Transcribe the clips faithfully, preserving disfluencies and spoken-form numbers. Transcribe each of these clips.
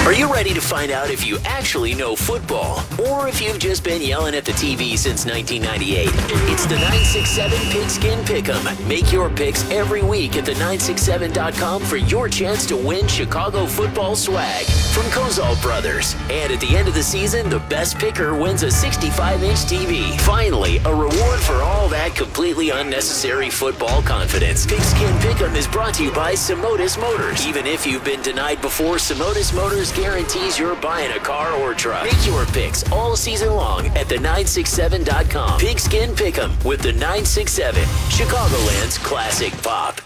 Are you ready to find out if you actually know football or if you've just been yelling at the T V since nineteen ninety-eight? It's the nine six seven Pigskin Pick'em. Make your picks every week at the nine six seven dot com for your chance to win Chicago football swag from Kozal Brothers. And at the end of the season, the best picker wins a sixty-five inch T V. Finally, a reward for all that completely unnecessary football confidence. Pigskin Pick'em is brought to you by Simotis Motors. Even if you've been denied before, Simotis Motors guarantees you're buying a car or truck. Make your picks all season long at the nine six seven dot com. Pigskin Pick'em with the nine six seven, Chicagoland's classic pop.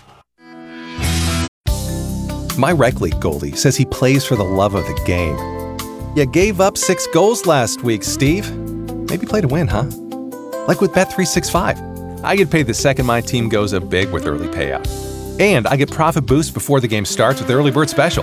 My rec league goalie says he plays for the love of the game. You gave up six goals last week, Steve. Maybe play to win, huh? Like with Bet three sixty-five. I get paid the second my team goes up big with early payout. And I get profit boost before the game starts with the early bird special.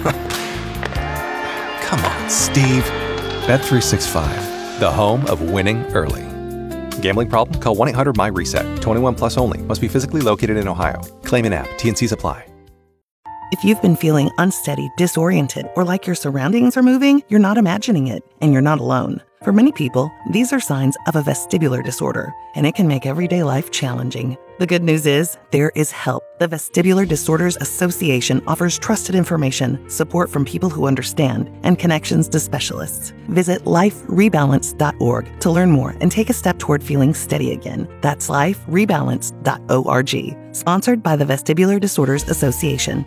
Come on, Steve. Bet three sixty-five, the home of winning early. Gambling problem? Call one eight hundred M Y reset. twenty-one plus only. Must be physically located in Ohio. Claim in app. T and Cs apply. If you've been feeling unsteady, disoriented, or like your surroundings are moving, you're not imagining it, and you're not alone. For many people, these are signs of a vestibular disorder, and it can make everyday life challenging. The good news is, there is help. The Vestibular Disorders Association offers trusted information, support from people who understand, and connections to specialists. Visit life rebalance dot org to learn more and take a step toward feeling steady again. That's life rebalance dot org. Sponsored by the Vestibular Disorders Association.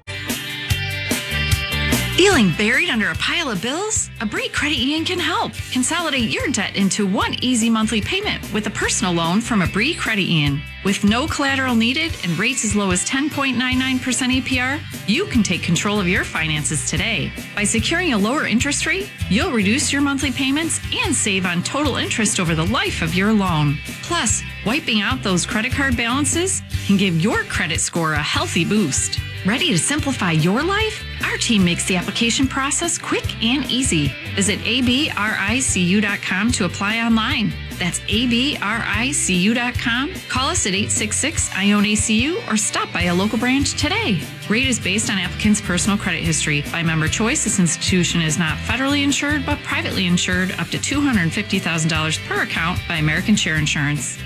Feeling buried under a pile of bills? A Bree Credit Union can help. Consolidate your debt into one easy monthly payment with a personal loan from a Bree Credit Union. With no collateral needed and rates as low as ten point nine nine percent A P R, you can take control of your finances today. By securing a lower interest rate, you'll reduce your monthly payments and save on total interest over the life of your loan. Plus, wiping out those credit card balances can give your credit score a healthy boost. Ready to simplify your life? Our team makes the application process quick and easy. Visit A B R I C U dot com to apply online. That's A B R I C U dot com. Call us at eight six six, I O N A C U or stop by a local branch today. Rate is based on applicant's personal credit history. By member choice, this institution is not federally insured but privately insured up to two hundred fifty thousand dollars per account by American Share Insurance.